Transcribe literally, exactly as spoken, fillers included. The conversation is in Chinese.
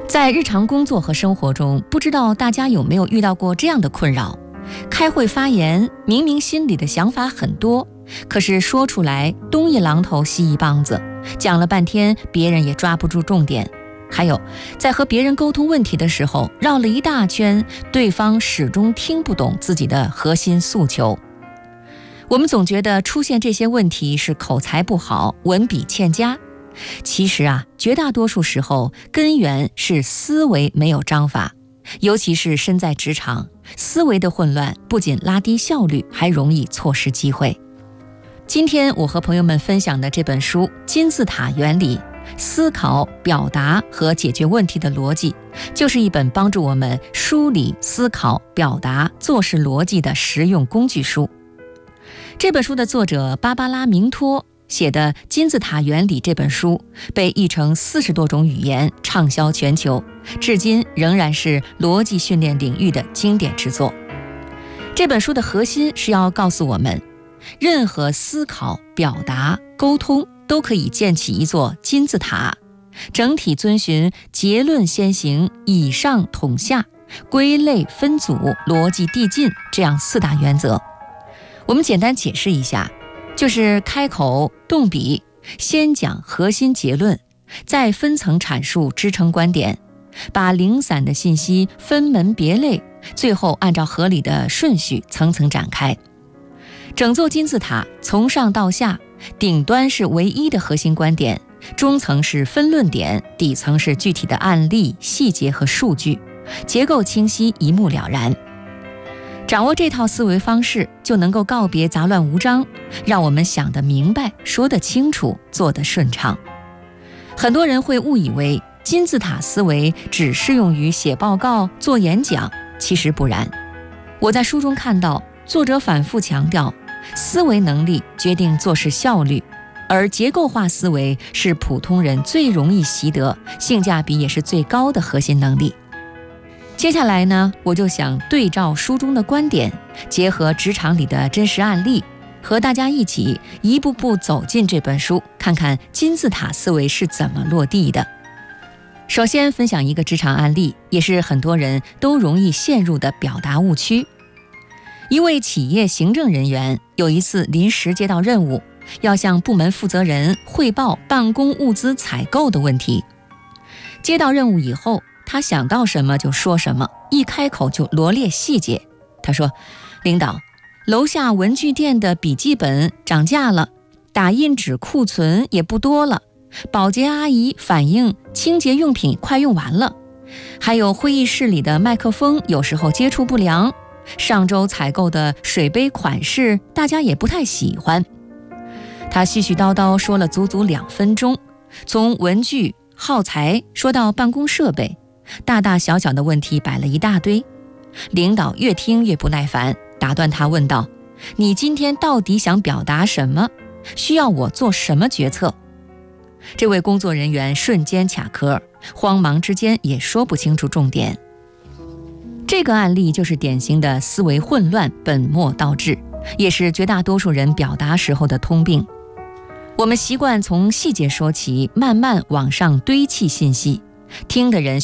在日常工作和生活中，不知道大家有没有遇到过这样的困扰：开会发言，明明心里的想法很多，可是说出来东一榔头西一棒子，讲了半天别人也抓不住重点。还有，在和别人沟通问题的时候，绕了一大圈，对方始终听不懂自己的核心诉求。我们总觉得出现这些问题是口才不好，文笔欠佳。其实啊，绝大多数时候根源是思维没有章法，尤其是身在职场，思维的混乱不仅拉低效率，还容易错失机会。今天我和朋友们分享的这本书《金字塔原理：思考、表达和解决问题的逻辑》，就是一本帮助我们梳理思考、表达、做事逻辑的实用工具书。这本书的作者芭芭拉·明托写的《金字塔原理》这本书被译成四十多种语言，畅销全球，至今仍然是逻辑训练领域的经典之作。这本书的核心是要告诉我们，任何思考、表达、沟通都可以建起一座金字塔，整体遵循结论先行、以上统下、归类分组、逻辑递进这样四大原则。我们简单解释一下，就是开口动笔，先讲核心结论，再分层阐述支撑观点，把零散的信息分门别类，最后按照合理的顺序层层展开。整座金字塔从上到下，顶端是唯一的核心观点，中层是分论点，底层是具体的案例、细节和数据，结构清晰，一目了然。掌握这套思维方式，就能够告别杂乱无章，让我们想得明白，说得清楚，做得顺畅。很多人会误以为金字塔思维只适用于写报告、做演讲，其实不然。我在书中看到，作者反复强调，思维能力决定做事效率，而结构化思维是普通人最容易习得，性价比也是最高的核心能力。接下来呢，我就想对照书中的观点，结合职场里的真实案例，和大家一起一步步走进这本书，看看金字塔思维是怎么落地的。首先分享一个职场案例，也是很多人都容易陷入的表达误区。一位企业行政人员有一次临时接到任务，要向部门负责人汇报办公物资采购的问题。接到任务以后，他想到什么就说什么，一开口就罗列细节。他说，领导，楼下文具店的笔记本涨价了，打印纸库存也不多了，保洁阿姨反映清洁用品快用完了，还有会议室里的麦克风有时候接触不良，上周采购的水杯款式大家也不太喜欢。他絮絮叨叨说了足足两分钟，从文具、耗材说到办公设备，大大小小的问题摆了一大堆。领导越听越不耐烦，打断他问道，你今天到底想表达什么？需要我做什么决策？这位工作人员瞬间卡壳，慌忙之间也说不清楚重点。这个案例就是典型的思维混乱，本末倒置，也是绝大多数人表达时候的通病。我们习惯从细节说起，慢慢往上堆砌信息，听的人